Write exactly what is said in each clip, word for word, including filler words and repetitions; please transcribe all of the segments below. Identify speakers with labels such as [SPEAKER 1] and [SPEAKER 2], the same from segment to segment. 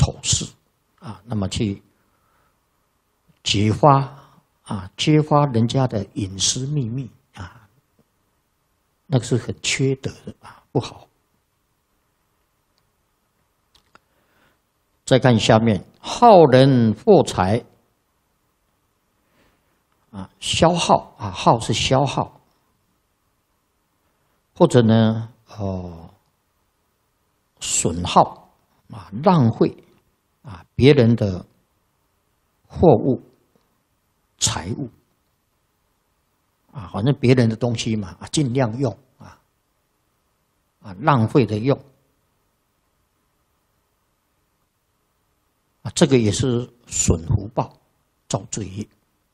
[SPEAKER 1] 丑事啊，那么去揭发啊，揭发人家的隐私秘密啊，那个是很缺德的啊，不好。再看下面，耗人获财啊，消耗啊，耗是消耗，或者呢，哦，损耗啊，浪费啊，别人的货物、财物啊，反正别人的东西嘛，啊，尽量用啊，啊，浪费的用。啊，这个也是损福报，造罪业。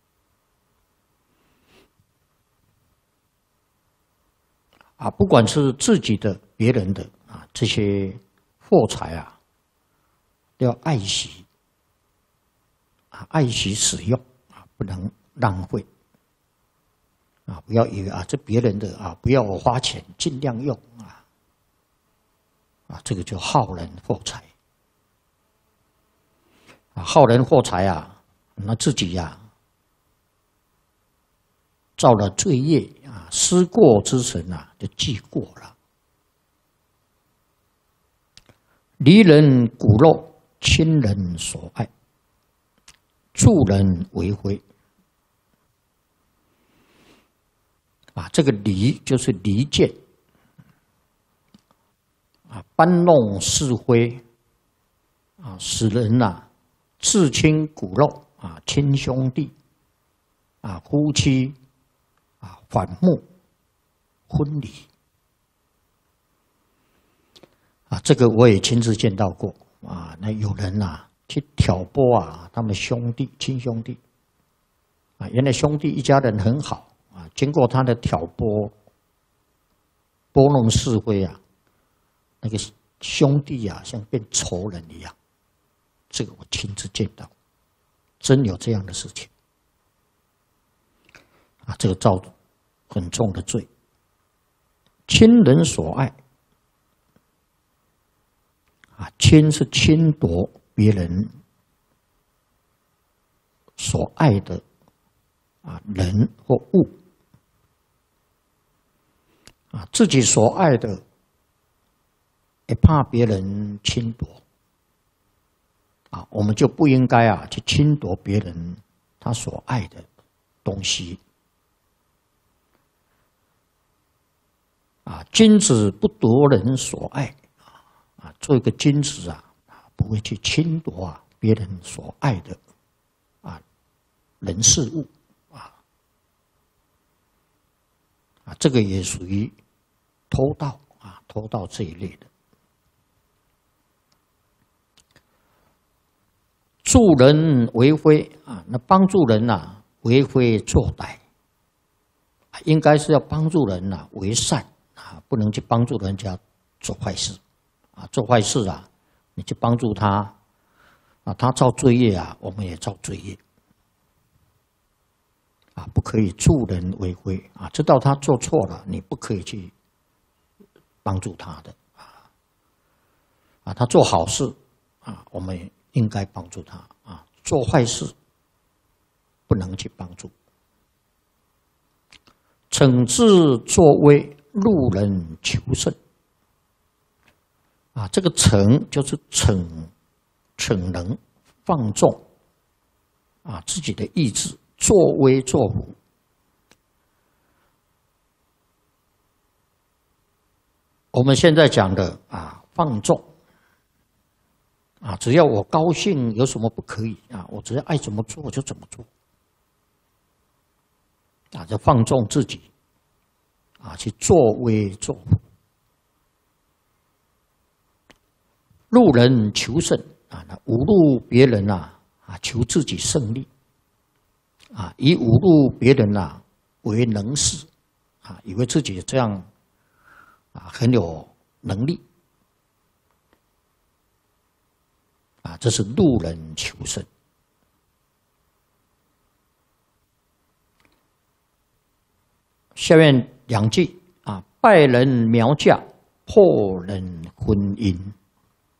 [SPEAKER 1] 啊，不管是自己的、别人的啊，这些货财啊，都要爱惜啊，爱惜使用啊，不能浪费啊，不要以为啊这别人的啊，不要我花钱，尽量用啊，啊，这个就耗人获财。啊，耗人获财啊，那自己呀、啊，造了罪业啊，思过之神啊，就记过了。离人骨肉，亲人所爱，助人为非。啊，这个离就是离间啊，搬弄是非啊，使人呐、啊。至亲骨肉啊，亲兄弟啊，夫妻啊，反目婚礼啊，这个我也亲自见到过啊。那有人呐、啊、去挑拨啊，他们兄弟亲兄弟啊，原来兄弟一家人很好啊，经过他的挑拨、拨弄是非啊，那个兄弟啊，像变仇人一样。这个我亲自见到，真有这样的事情啊！这个造很重的罪。亲人所爱啊，亲是侵夺别人所爱的啊人或物啊，自己所爱的也怕别人侵夺。啊，我们就不应该啊去侵夺别人他所爱的东西。啊，君子不夺人所爱啊，做一个君子啊，不会去侵夺啊别人所爱的啊人事物啊啊，这个也属于偷盗啊，偷盗这一类的。助人为非啊，那帮助人呐、啊，为非作歹，应该是要帮助人呐、啊、为善啊，不能去帮助人家做坏事啊，做坏事啊，你去帮助他啊，他造罪业啊，我们也造罪业啊，不可以助人为非啊，知道他做错了，你不可以去帮助他的啊啊，他做好事啊，我们应该帮助他啊，做坏事不能去帮助。惩治作威，路人求胜啊，这个逞就是逞逞能放纵啊自己的意志，作威作福。我们现在讲的啊放纵。啊，只要我高兴，有什么不可以啊？我只要爱怎么做，我就怎么做。啊，就放纵自己，啊，去作威作福。路人求胜啊，那侮辱别人啊，啊，求自己胜利。啊，以侮辱别人啊为能事，啊，以为自己这样啊很有能力。啊，这是路人求胜。下面两句啊，拜人苗嫁，破人婚姻。